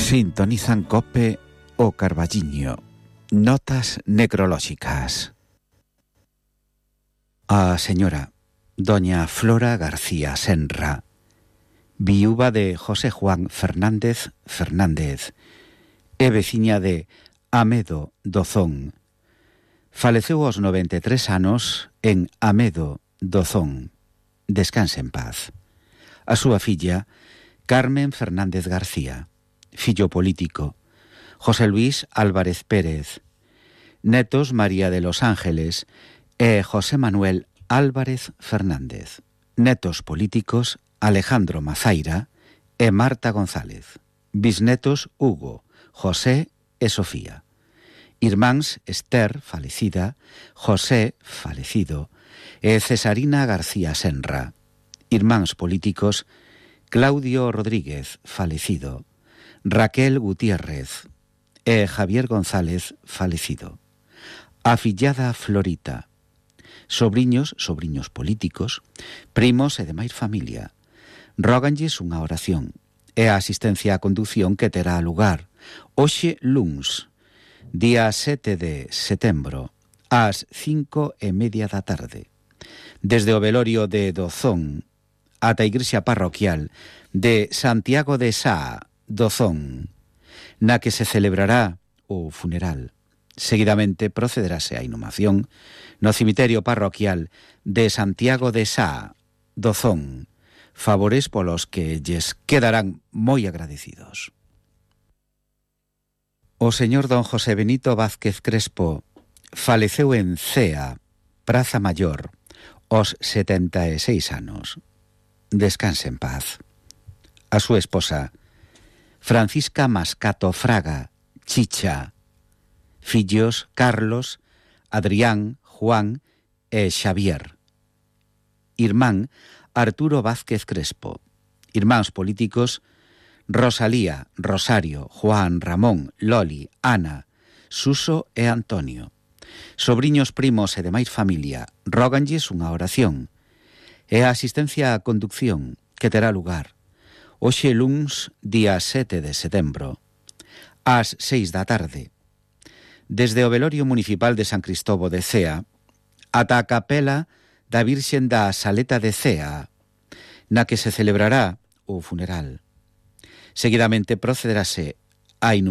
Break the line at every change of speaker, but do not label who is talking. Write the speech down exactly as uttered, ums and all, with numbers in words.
Sintonizan COPE o Carballiño. Notas necrolóxicas. A señora doña Flora García Senra, viúva de José Juan Fernández Fernández, e veciña de Amedo Dozón. Faleceu aos noventa e tres anos en Amedo Dozón. Descanse en paz. A súa filla, Carmen Fernández García, fillo político, José Luis Álvarez Pérez, netos María de los Ángeles e José Manuel Álvarez Fernández, netos políticos Alejandro Mazaira e Marta González, bisnetos Hugo, José e Sofía, irmáns Esther, falecida, José, falecido, e Cesarina García Senra, irmáns políticos Claudio Rodríguez, falecido, Raquel Gutiérrez e Javier González, falecido. Afillada Florita, sobriños, sobriños políticos, primos e demais familia. Róganlles unha oración e a asistencia á condución que terá lugar hoxe luns, día sete de setembro, ás cinco e media da tarde, desde o velorio de Dozón ata a igrexa parroquial de Santiago de Sá, Dozón, na que se celebrará o funeral. Seguidamente procederase a inhumación no cemiterio parroquial de Santiago de Sá, Dozón, favores polos que lles quedarán moi agradecidos. O señor don José Benito Vázquez Crespo faleceu en Cea, Praza Mayor, aos setenta e seis anos. Descanse en paz. A súa esposa, Francisca Mascato Fraga, Chicha, fillos Carlos, Adrián, Juan e Xavier, irmán Arturo Vázquez Crespo, irmáns políticos Rosalía, Rosario, Juan, Ramón, Loli, Ana, Suso e Antonio, sobriños, primos e demais familia. Róganlles unha oración e a asistencia á conducción que terá lugar hoxe luns, día sete de setembro, ás seis da tarde, desde o velorio municipal de San Cristobo de Cea ata a capela da Virxen da Saleta de Cea, na que se celebrará o funeral. Seguidamente procederase a inhumación